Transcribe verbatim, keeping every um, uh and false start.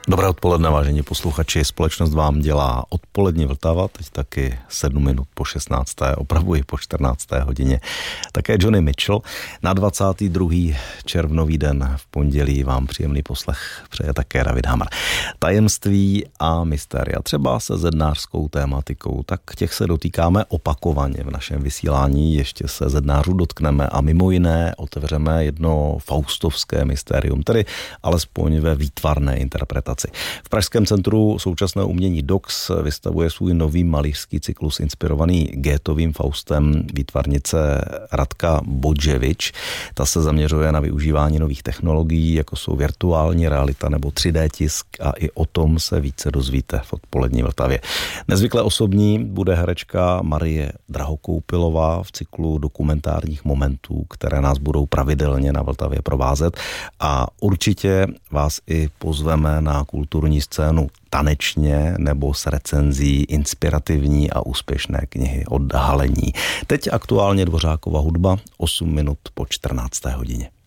Dobré odpoledne, vážení posluchači. Společnost vám dělá odpolední Vltava, teď taky sedm minut po šestnácté, opravuji po čtrnácté hodině. Také Johnny Mitchell. Na dvacátý druhý červnový den v pondělí vám příjemný poslech přeje také David Hamr. Tajemství a mystéria, třeba se zednářskou tématikou, tak těch se dotýkáme opakovaně v našem vysílání. Ještě se zednářů dotkneme a mimo jiné otevřeme jedno faustovské mystérium, tedy alespoň ve výtvarné interpretaci. V Pražském centru současného umění D O X vystavuje svůj nový malířský cyklus inspirovaný Goethevým Faustem výtvarnice Radka Bodževič. Ta se zaměřuje na využívání nových technologií, jako jsou virtuální realita nebo tři dé tisk, a i o tom se více dozvíte v odpolední Vltavě. Nezvykle osobní bude herečka Marie Drahokoupilová v cyklu dokumentárních momentů, které nás budou pravidelně na Vltavě provázet, a určitě vás i pozveme na kulturní scénu tanečně nebo s recenzí inspirativní a úspěšné knihy od Halení. Teď aktuálně Dvořákova hudba, osm minut po čtrnácté hodině.